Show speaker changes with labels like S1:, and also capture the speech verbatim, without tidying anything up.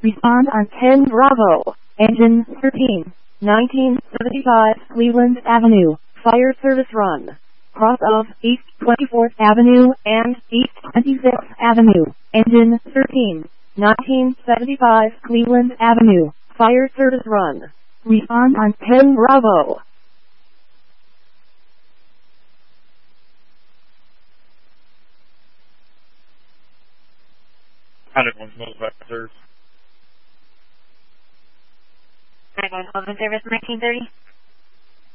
S1: Respond on ten Bravo. Engine thirteen. nineteen seventy-five Cleveland Avenue. Fire service run. Cross of East twenty-fourth Avenue and East twenty-sixth Avenue. Engine thirteen. nineteen seventy-five Cleveland Avenue. Fire service run. Respond on ten Bravo.
S2: Contact one Smoke Vectors.
S3: nine one one service nineteen thirty.